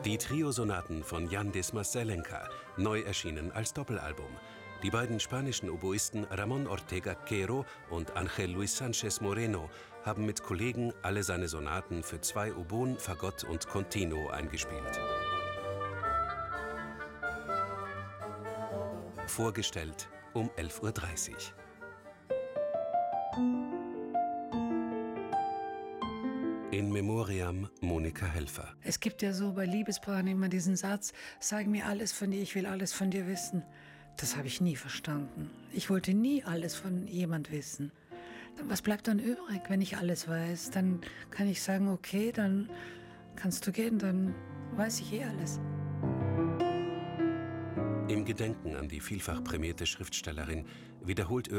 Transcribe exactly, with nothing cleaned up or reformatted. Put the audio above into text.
Die Trio-Sonaten von Jan Dismas Zelenka, neu erschienen als Doppelalbum. Die beiden spanischen Oboisten Ramón Ortega Quero und Ángel Luis Sánchez Moreno haben mit Kollegen alle seine Sonaten für zwei Oboen, Fagott und Continuo eingespielt. Vorgestellt um elf Uhr dreißig. In Memoriam Monika Helfer. Es gibt ja so bei Liebespaaren immer diesen Satz, sag mir alles von dir, ich will alles von dir wissen. Das habe ich nie verstanden. Ich wollte nie alles von jemand wissen. Was bleibt dann übrig, wenn ich alles weiß? Dann kann ich sagen, okay, dann kannst du gehen, dann weiß ich eh alles. Im Gedenken an die vielfach prämierte Schriftstellerin wiederholt